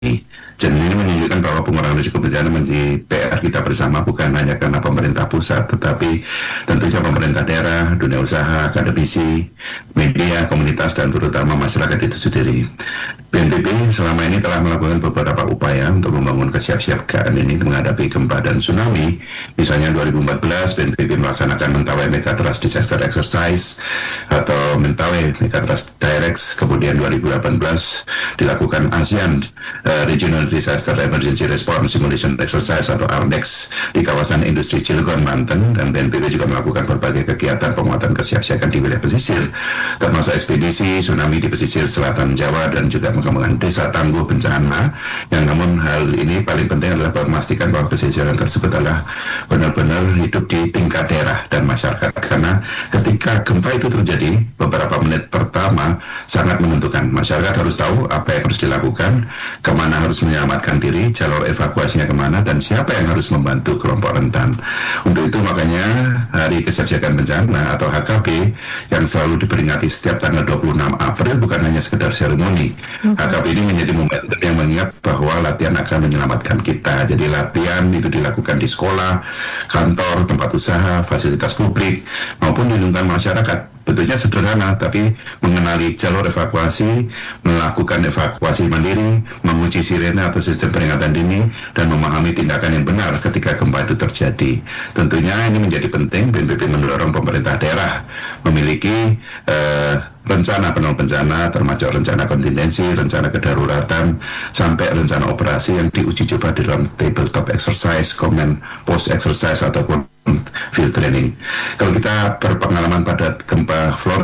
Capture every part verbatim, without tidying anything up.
Dan ini menunjukkan bahwa pengurangan risiko bencana menjadi P R kita bersama, bukan hanya karena pemerintah pusat, tetapi tentunya pemerintah daerah, dunia usaha, akademisi, media, komunitas, dan terutama masyarakat itu sendiri. B N P B selama ini telah melakukan beberapa upaya untuk membangun kesiapsiagaan ini menghadapi gempa dan tsunami. Misalnya dua ribu empat belas B N P B melaksanakan Mentawai Megatrust Disaster Exercise atau Mentawai Megatrust Directs. Kemudian dua ribu delapan belas dilakukan ASEAN uh, Regional Disaster Emergency Response Simulation Exercise atau A R D E X di kawasan industri Cilegon, Banten. Dan B N P B juga melakukan berbagai kegiatan penguatan kesiapsiagaan di wilayah pesisir, termasuk ekspedisi tsunami di pesisir selatan Jawa dan juga pengembangan desa tangguh bencana. Yang namun hal ini paling penting adalah memastikan bahwa kesiapsiagaan tersebut adalah benar-benar hidup di tingkat daerah dan masyarakat, karena ketika gempa itu terjadi beberapa menit pertama sangat menentukan. Masyarakat harus tahu apa yang harus dilakukan, kemana harus menyelamatkan diri, jalur evakuasinya kemana, dan siapa yang harus membantu kelompok rentan. Untuk itu makanya Hari Kesiapsiagaan Bencana atau H K B yang selalu diperingati setiap tanggal dua puluh enam April bukan hanya sekedar seremoni. H K B ini menjadi momentum yang mengingat bahwa latihan akan menyelamatkan kita. Jadi latihan itu dilakukan di sekolah, kantor, tempat usaha, fasilitas publik, maupun di lingkungan masyarakat. Bentuknya sederhana, tapi mengenali jalur evakuasi, melakukan evakuasi mandiri, menguji sirene atau sistem peringatan dini, dan memahami tindakan yang benar ketika gempa itu terjadi. Tentunya ini menjadi penting. B N P B mendorong pemerintah daerah memiliki eh, rencana penanggulangan bencana, termasuk rencana kontingensi, rencana kedaruratan, sampai rencana operasi yang diuji coba di dalam tabletop exercise, command post exercise, ataupun field training. Kalau kita berpengalaman pada gempa Flores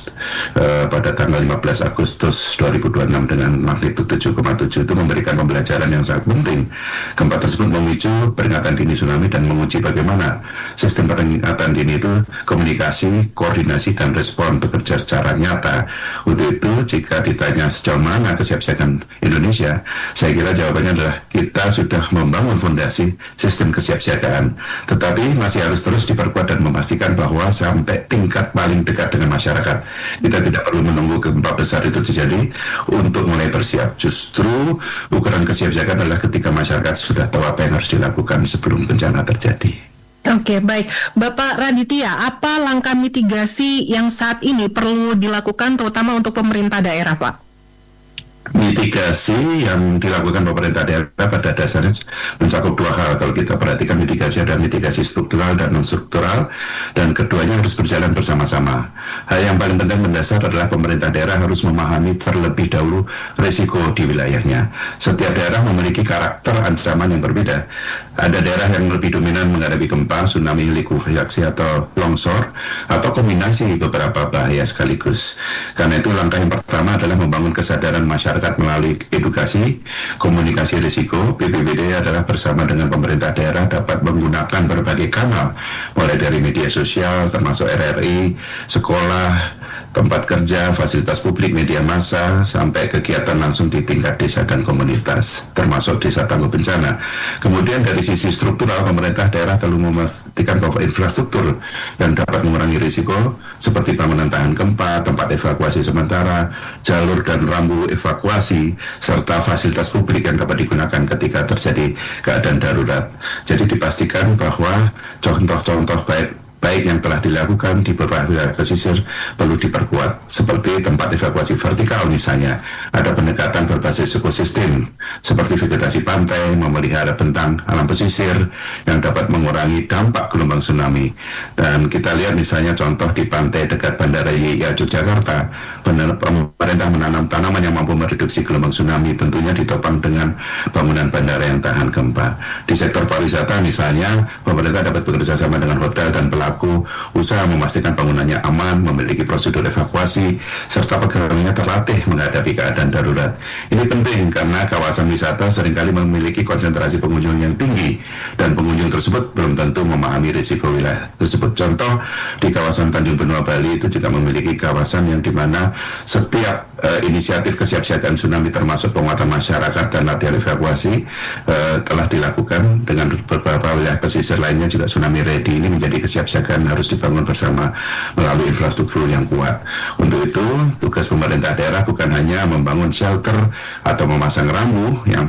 uh, pada tanggal lima belas Agustus dua ribu dua puluh enam dengan magnitudo tujuh koma tujuh, itu memberikan pembelajaran yang sangat penting. Gempa tersebut memicu peringatan dini tsunami dan menguji bagaimana sistem peringatan dini itu komunikasi, koordinasi, dan respon bekerja secara nyata. Untuk itu, jika ditanya sejauh mana kesiapsiagaan Indonesia, saya kira jawabannya adalah kita sudah membangun fondasi sistem kesiapsiagaan, tetapi masih harus terus diperkuat dan memastikan bahwa sampai tingkat paling dekat dengan masyarakat. Kita tidak perlu menunggu gempa besar itu terjadi untuk mulai bersiap. Justru ukuran kesiapsiagaan adalah ketika masyarakat sudah tahu apa yang harus dilakukan sebelum bencana terjadi. Oke, baik. Bapak Raditya, apa langkah mitigasi yang saat ini perlu dilakukan terutama untuk pemerintah daerah, Pak? Mitigasi yang dilakukan pemerintah daerah pada dasarnya mencakup dua hal. Kalau kita perhatikan, mitigasi ada mitigasi struktural dan non-struktural, dan keduanya harus berjalan bersama-sama. Hal yang paling penting mendasar adalah pemerintah daerah harus memahami terlebih dahulu risiko di wilayahnya. Setiap daerah memiliki karakter ancaman yang berbeda. Ada daerah yang lebih dominan menghadapi gempa, tsunami, likuifaksi, atau longsor, atau kombinasi beberapa bahaya sekaligus. Karena itu langkah yang pertama adalah membangun kesadaran masyarakat melalui edukasi, komunikasi risiko. B P B D adalah bersama dengan pemerintah daerah dapat menggunakan berbagai kanal, mulai dari media sosial, termasuk R R I, sekolah, tempat kerja, fasilitas publik, media massa, sampai kegiatan langsung di tingkat desa dan komunitas, termasuk desa tangguh bencana. Kemudian dari sisi struktural, pemerintah daerah perlu memastikan bahwa infrastruktur yang dapat mengurangi risiko seperti bangunan tahan gempa, tempat evakuasi sementara, jalur dan rambu evakuasi, serta fasilitas publik yang dapat digunakan ketika terjadi keadaan darurat. Jadi dipastikan bahwa contoh-contoh baik baik yang telah dilakukan di beberapa wilayah pesisir perlu diperkuat, seperti tempat evakuasi vertikal misalnya. Ada pendekatan berbasis ekosistem seperti vegetasi pantai, memelihara bentang alam pesisir yang dapat mengurangi dampak gelombang tsunami. Dan kita lihat misalnya contoh di pantai dekat Bandara Y I A Yogyakarta, pemerintah menanam tanaman yang mampu mereduksi gelombang tsunami, tentunya ditopang dengan bangunan bandara yang tahan gempa. Di sektor pariwisata misalnya, pemerintah dapat bekerja sama dengan hotel dan pelaku pelaku usaha memastikan bangunannya aman, memiliki prosedur evakuasi, serta pegawainya terlatih menghadapi keadaan darurat. Ini penting karena kawasan wisata seringkali memiliki konsentrasi pengunjung yang tinggi, dan pengunjung tersebut belum tentu memahami risiko wilayah tersebut. Contoh, di kawasan Tanjung Benoa, Bali itu juga memiliki kawasan yang dimana setiap uh, inisiatif kesiapsiagaan tsunami termasuk penguatan masyarakat dan latihan evakuasi uh, telah dilakukan dengan beberapa wilayah pesisir lainnya juga tsunami ready. Ini menjadi kesiapsiagaan harus dibangun bersama melalui infrastruktur yang kuat. Untuk itu tugas pemerintah daerah bukan hanya membangun shelter atau memasang rambu, yang